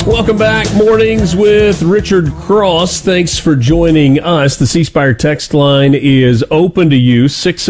Welcome back. Mornings with Richard Cross. Thanks for joining us. The C Spire text line is open to you,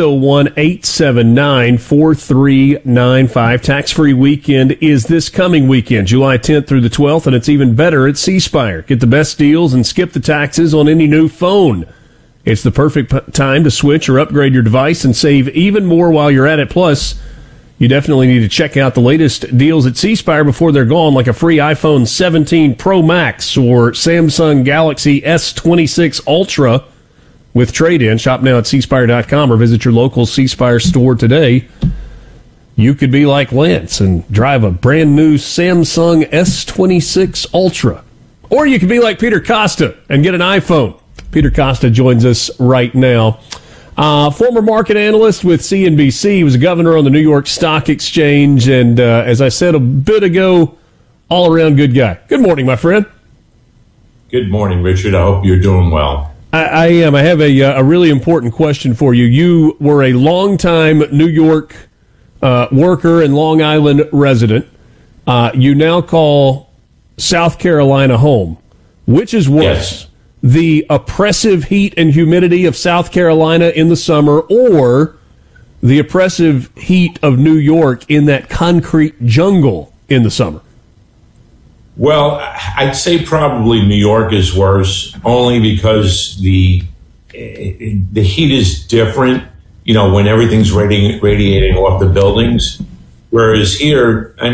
601-879-4395. Tax-free weekend is this coming weekend, July 10th through the 12th, and it's even better at C Spire. Get the best deals and skip the taxes on any new phone. It's the perfect time to switch or upgrade your device and save even more while you're at it. Plus, you definitely need to check out the latest deals at C Spire before they're gone, like a free iPhone 17 Pro Max or Samsung Galaxy S26 Ultra with trade-in. Shop now at cspire.com or visit your local C Spire store today. You could be like Lance and drive a brand new Samsung S26 Ultra. Or you could be like Peter Costa and get an iPhone. Peter Costa joins us right now. Former market analyst with CNBC. He was a governor on the New York Stock Exchange, and as I said a bit ago, all-around good guy. Good morning, my friend. Good morning, Richard. I hope you're doing well. I am. I have a really important question for you. You were a longtime New York worker and Long Island resident. You now call South Carolina home. Which is worse? Yes. The oppressive heat and humidity of South Carolina in the summer, or the oppressive heat of New York in that concrete jungle in the summer? Well, I'd say probably New York is worse, only because the heat is different, when everything's radiating off the buildings. Whereas here, for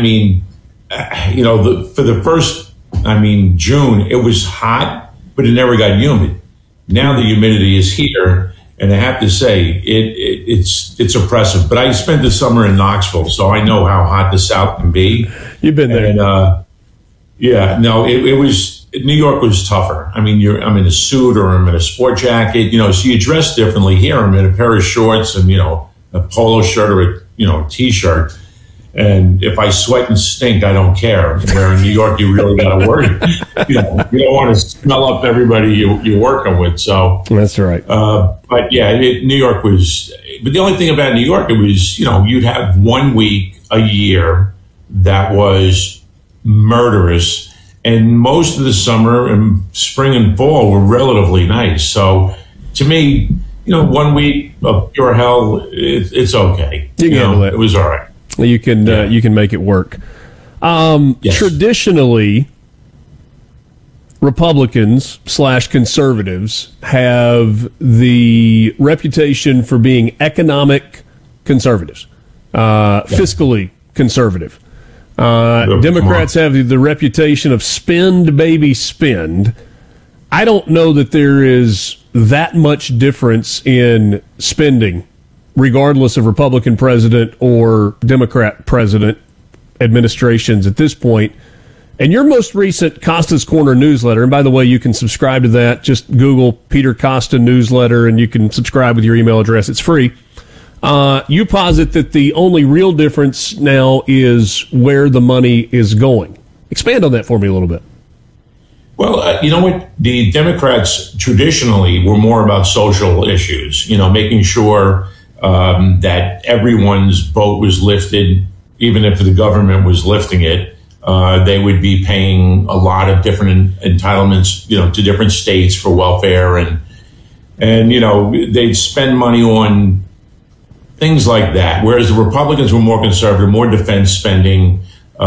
the first, June, it was hot, but it never got humid. Now the humidity is here, and I have to say it's oppressive. But I spent the summer in Knoxville, so I know how hot the South can be. You've been there, and it was. New York was tougher. I'm in a suit or I'm in a sport jacket, so you dress differently. Here I'm in a pair of shorts and a polo shirt or a t-shirt. And if I sweat and stink, I don't care. Where in New York, you really got to worry. You don't want to smell up everybody you're working with. So that's right. But yeah, New York was. But the only thing about New York, it was you'd have 1 week a year that was murderous, and most of the summer and spring and fall were relatively nice. So to me, 1 week of pure hell, it's okay. You can handle it. It was all right. You can make it work. Yes. Traditionally, Republicans/conservatives have the reputation for being economic conservatives, fiscally conservative. Democrats have the reputation of spend, baby, spend. I don't know that there is that much difference in spending, regardless of Republican president or Democrat president administrations at this point. And your most recent Costa's Corner newsletter, and by the way, you can subscribe to that. Just Google Peter Costa newsletter, and you can subscribe with your email address. It's free. You posit that the only real difference now is where the money is going. Expand on that for me a little bit. Well, you know what? The Democrats traditionally were more about social issues, making sure that everyone's boat was lifted, even if the government was lifting it. They would be paying a lot of different entitlements, to different states for welfare, and they'd spend money on things like that. Whereas the Republicans were more conservative, more defense spending,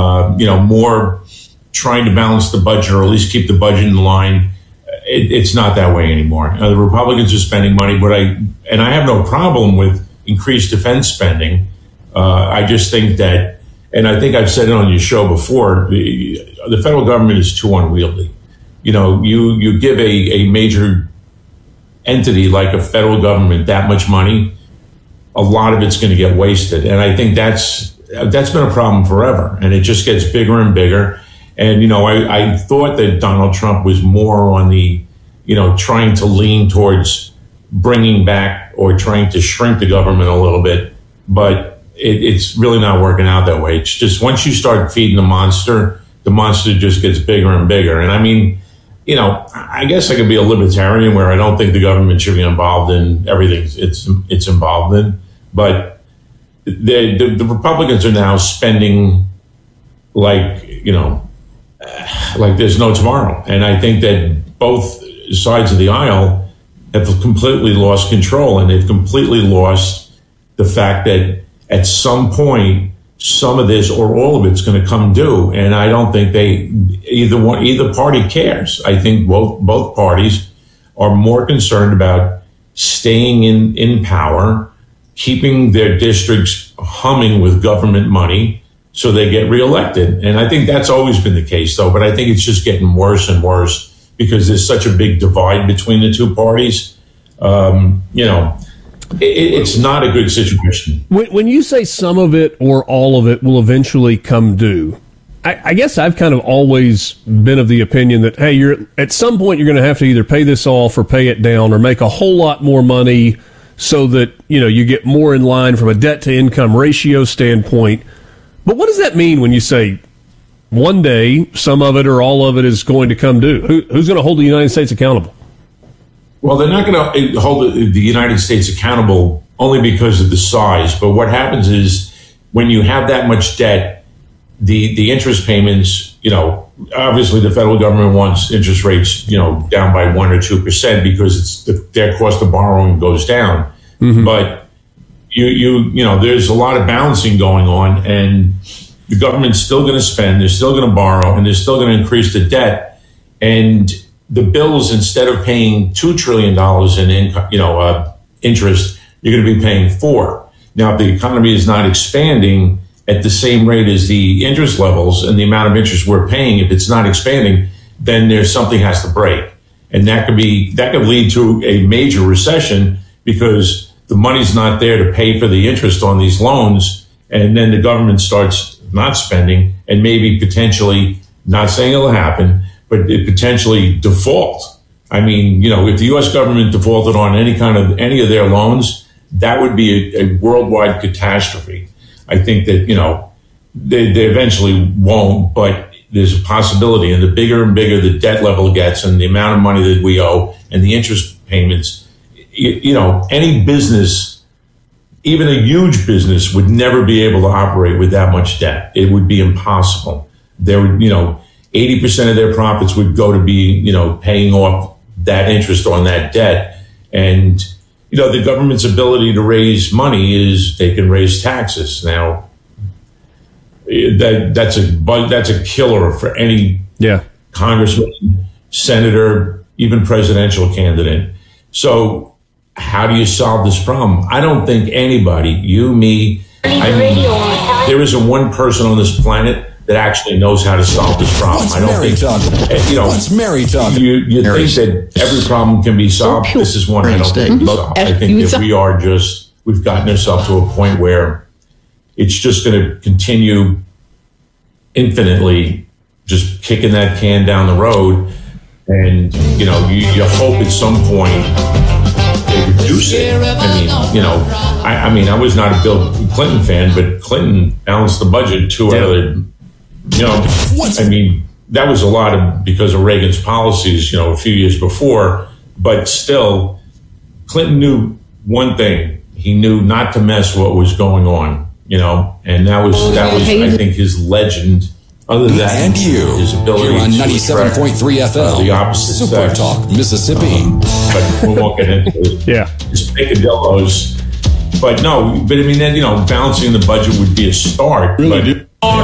more trying to balance the budget or at least keep the budget in line. It's not that way anymore. The Republicans are spending money, I have no problem with increased defense spending. I just think that, and I think I've said it on your show before, the federal government is too unwieldy. You give a major entity like a federal government that much money, a lot of it's going to get wasted. And I think that's been a problem forever. And it just gets bigger and bigger. And, I thought that Donald Trump was more on the, trying to lean towards bringing back or trying to shrink the government a little bit. But it's really not working out that way. It's just once you start feeding the monster just gets bigger and bigger. And I guess I could be a libertarian where I don't think the government should be involved in everything it's involved in. But the Republicans are now spending like like there's no tomorrow. And I think that both sides of the aisle have completely lost control, and they've completely lost the fact that at some point, some of this or all of it's going to come due. And I don't think either party cares. I think both parties are more concerned about staying in power, keeping their districts humming with government money so they get reelected. And I think that's always been the case, though. But I think it's just getting worse and worse because there's such a big divide between the two parties. It's not a good situation. When you say some of it or all of it will eventually come due, I guess I've kind of always been of the opinion that, hey, at some point you're going to have to either pay this off or pay it down or make a whole lot more money so that, you get more in line from a debt to income ratio standpoint. But what does that mean when you say one day some of it or all of it is going to come due? Who's going to hold the United States accountable? Well, they're not going to hold the United States accountable only because of the size. But what happens is when you have that much debt, the interest payments, obviously the federal government wants interest rates, down by 1 or 2% because their cost of borrowing goes down. Mm-hmm. But there's a lot of balancing going on, and the government's still going to spend, they're still going to borrow, and they're still going to increase the debt. And the bills, instead of paying $2 trillion in interest, you're going to be paying $4 trillion. Now, if the economy is not expanding at the same rate as the interest levels and the amount of interest we're paying, if it's not expanding, then there's something has to break. And that could lead to a major recession because the money's not there to pay for the interest on these loans. And then the government starts not spending and maybe potentially, not saying it'll happen, but it potentially default. I mean, if the U.S. government defaulted on any of their loans, that would be a worldwide catastrophe. I think that, they eventually won't, but there's a possibility. And the bigger and bigger the debt level gets and the amount of money that we owe and the interest payments, any business, even a huge business, would never be able to operate with that much debt. It would be impossible. There would, 80% of their profits would go to be, paying off that interest on that debt. And, the government's ability to raise money is they can raise taxes. Now, that's a killer for any congressman, senator, even presidential candidate. So how do you solve this problem? I don't think anybody, you, me, there isn't one person on this planet that actually knows how to solve this problem. What's Mary talking? What's Mary talking? You think that every problem can be solved? This is one I don't think can be solved. I think that we've gotten ourselves to a point where it's just going to continue infinitely, just kicking that can down the road. And, you hope at some point they reduce it. I was not a Bill Clinton fan, but Clinton balanced the budget that was a lot because of Reagan's policies, a few years before. But still, Clinton knew one thing. He knew not to mess what was going on, and that was I think, his legend. Other than that, his ability here on 97.3 FM, the opposite Super sex. Talk, Mississippi. But we won't get into it. Yeah. Just picadillos. But balancing the budget would be a start. Really but I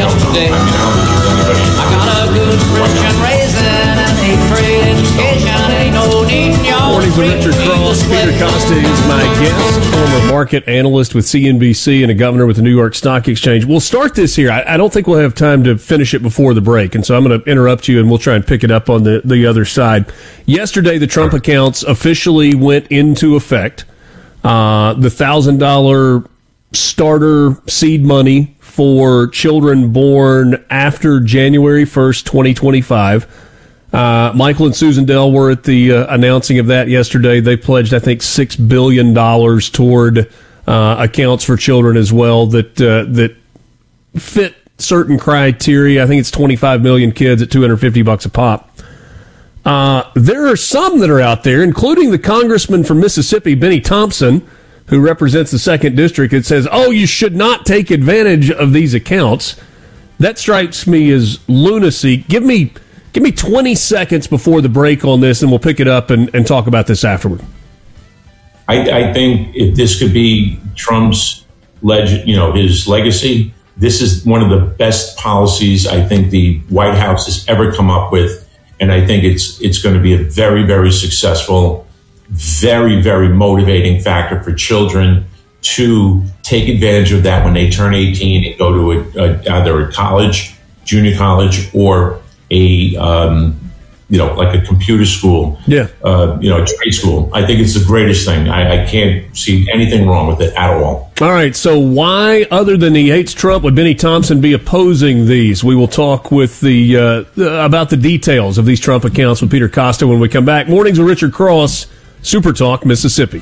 got a good Christian raisin and a great education. Ain't no need Morning to Richard Cross. Peter Costa is my guest, former market analyst with CNBC and a governor with the New York Stock Exchange. We'll start this here. I don't think we'll have time to finish it before the break, and so I'm going to interrupt you, and we'll try and pick it up on the other side. Yesterday, the Trump accounts officially went into effect. The $1,000 starter seed money for children born after January 1st, 2025. Michael and Susan Dell were at the announcing of that yesterday. They pledged, I think, $6 billion toward accounts for children as well that fit certain criteria. I think it's 25 million kids at $250 a pop. There are some that are out there, including the congressman from Mississippi, Benny Thompson, who represents the 2nd District, that says, you should not take advantage of these accounts. That strikes me as lunacy. Give me Give me 20 seconds before the break on this, and we'll pick it up and talk about this afterward. I think if this could be Trump's his legacy, this is one of the best policies I think the White House has ever come up with. And I think it's going to be a very, very successful, very, very motivating factor for children to take advantage of that when they turn 18 and go to either a college, junior college, or a like a computer school, a trade school. I think it's the greatest thing. I can't see anything wrong with it at all. All right, so why, other than he hates Trump, would Benny Thompson be opposing these? We will talk with about the details of these Trump accounts with Peter Costa when we come back. Mornings with Richard Cross, Super Talk, Mississippi.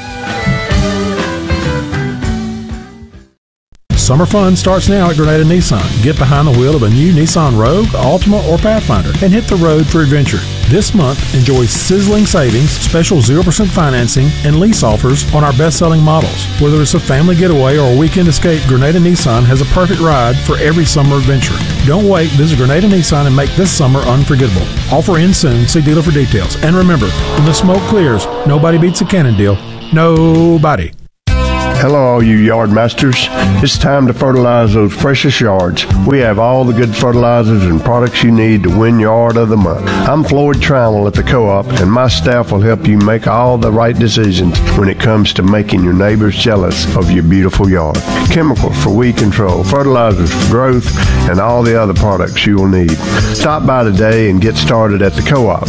Summer fun starts now at Grenada Nissan. Get behind the wheel of a new Nissan Rogue, Altima, or Pathfinder and hit the road for adventure. This month, enjoy sizzling savings, special 0% financing, and lease offers on our best-selling models. Whether it's a family getaway or a weekend escape, Grenada Nissan has a perfect ride for every summer adventure. Don't wait. Visit Grenada Nissan and make this summer unforgettable. Offer ends soon. See dealer for details. And remember, when the smoke clears, nobody beats a Cannon deal. Nobody. Hello, all you yard masters. It's time to fertilize those precious yards. We have all the good fertilizers and products you need to win Yard of the Month. I'm Floyd Trammell at the Co-op, and my staff will help you make all the right decisions when it comes to making your neighbors jealous of your beautiful yard. Chemicals for weed control, fertilizers for growth, and all the other products you will need. Stop by today and get started at the Co-op,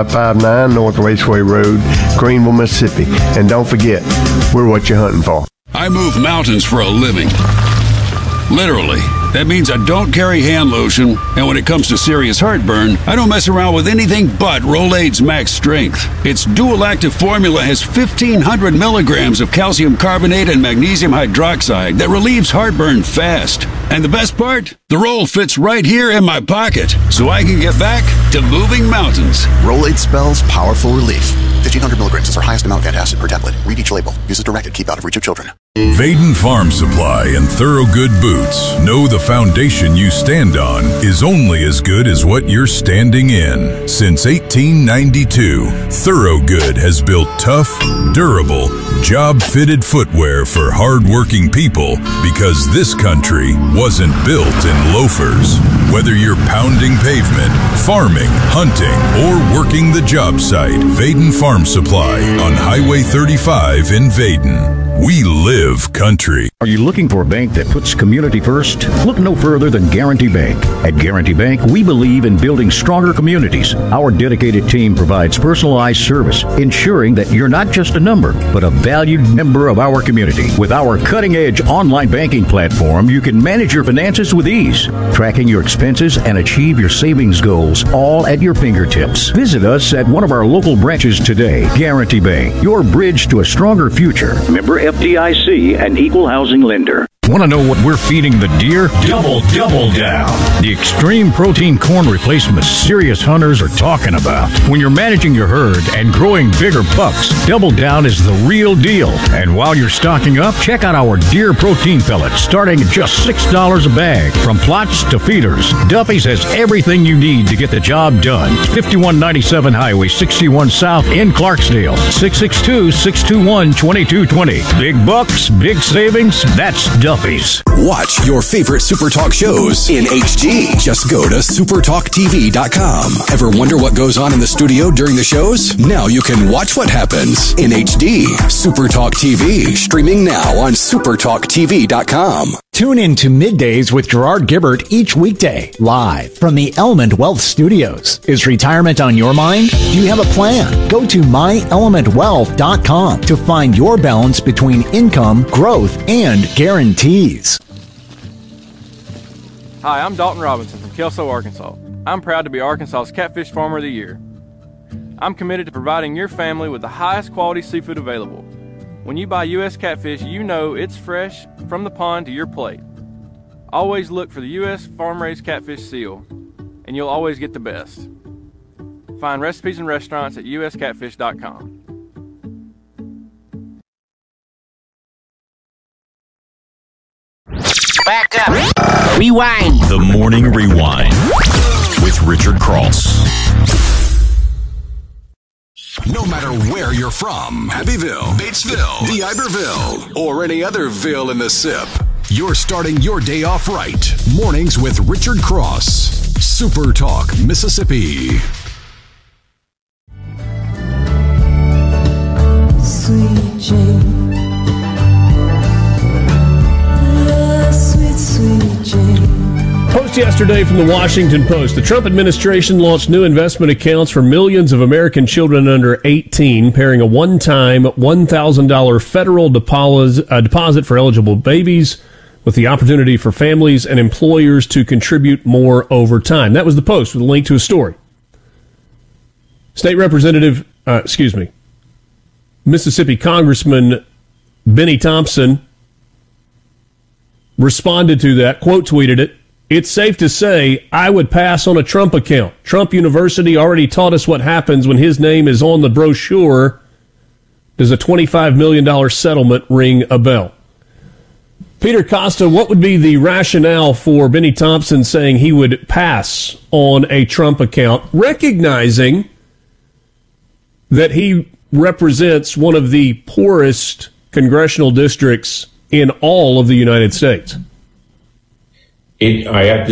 559 North Raceway Road, Greenville, Mississippi. And don't forget, we're what you're hunting for. I move mountains for a living. Literally. That means I don't carry hand lotion, and when it comes to serious heartburn, I don't mess around with anything but Rolaids Max Strength. Its dual-active formula has 1,500 milligrams of calcium carbonate and magnesium hydroxide that relieves heartburn fast. And the best part? The roll fits right here in my pocket, so I can get back to moving mountains. Rolaids spells powerful relief. 1,500 milligrams is our highest amount of antacid per tablet. Read each label. Use as directed. Keep out of reach of children. Vaden Farm Supply and Thoroughgood Boots know the foundation you stand on is only as good as what you're standing in. Since 1892, Thoroughgood has built tough, durable, job-fitted footwear for hard-working people because this country wasn't built in loafers. Whether you're pounding pavement, farming, hunting, or working the job site, Vaden Farm Supply on Highway 35 in Vaden. We live country. Are you looking for a bank that puts community first? Look no further than Guarantee Bank. At Guarantee Bank, we believe in building stronger communities. Our dedicated team provides personalized service, ensuring that you're not just a number, but a valued member of our community. With our cutting-edge online banking platform, you can manage your finances with ease, tracking your expenses and achieve your savings goals, all at your fingertips. Visit us at one of our local branches today. Guarantee Bank, your bridge to a stronger future. Member FDIC, an equal housing lender. Want to know what we're feeding the deer? Double down. The extreme protein corn replacement serious hunters are talking about. When you're managing your herd and growing bigger bucks, Double Down is the real deal. And while you're stocking up, check out our deer protein pellets starting at just $6 a bag. From plots to feeders, Duffy's has everything you need to get the job done. 5197 Highway 61 South in Clarksdale. 662-621-2220. Big bucks, big savings, that's Duffy's. Watch your favorite Super Talk shows in HD. Just go to supertalktv.com. Ever wonder what goes on in the studio during the shows? Now you can watch what happens in HD. Super Talk TV, streaming now on supertalktv.com. Tune in to Middays with Gerard Gibbert each weekday, live from the Element Wealth Studios. Is retirement on your mind? Do you have a plan? Go to myelementwealth.com to find your balance between income, growth, and guarantees. Hi, I'm Dalton Robinson from Kelso, Arkansas. I'm proud to be Arkansas's Catfish Farmer of the Year. I'm committed to providing your family with the highest quality seafood available. When you buy U.S. catfish, you know it's fresh from the pond to your plate. Always look for the U.S. farm-raised catfish seal, and you'll always get the best. Find recipes and restaurants at uscatfish.com. Back up. Rewind. The Morning Rewind with with Richard Cross. No matter where you're from, Abbeville, Batesville, D'Iberville, or any other ville in the SIP, you're starting your day off right. Mornings with Richard Cross. Super Talk, Mississippi. Sweet Jane. Yes, sweet Jane. Post yesterday from the Washington Post. The Trump administration launched new investment accounts for millions of American children under 18, pairing a one-time $1,000 federal deposit for eligible babies with the opportunity for families and employers to contribute more over time. That was the Post with a link to a story. Mississippi Congressman Benny Thompson responded to that, quote tweeted it. It's safe to say I would pass on a Trump account. Trump University already taught us what happens when his name is on the brochure. Does a $25 million settlement ring a bell? Peter Costa, what would be the rationale for Benny Thompson saying he would pass on a Trump account, recognizing that he represents one of the poorest congressional districts in all of the United States? I have to